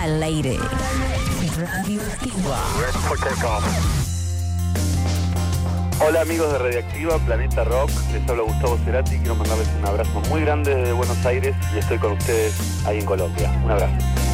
al aire. Radioactiva. Hola amigos de Radioactiva, Planeta Rock, les habla Gustavo Cerati, quiero mandarles un abrazo muy grande desde Buenos Aires y estoy con ustedes ahí en Colombia. Un abrazo.